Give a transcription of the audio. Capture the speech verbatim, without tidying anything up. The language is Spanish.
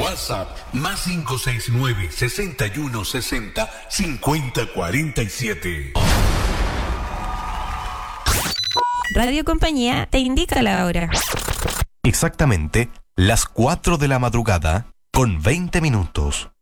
WhatsApp más cinco seis nueve, seis uno seis cero, cinco cero cuatro siete. Radio Compañía te indica la hora. Exactamente las cuatro de la madrugada con veinte minutos.